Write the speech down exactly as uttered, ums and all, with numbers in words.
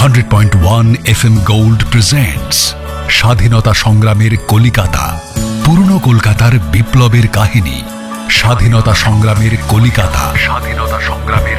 Hundred point one F M gold presents স্বাধীনতা সংগ্রামের কলিকাতা, পুরনো কলকাতার বিপ্লবের কাহিনী। স্বাধীনতা সংগ্রামের কলিকাতা, স্বাধীনতা সংগ্রামের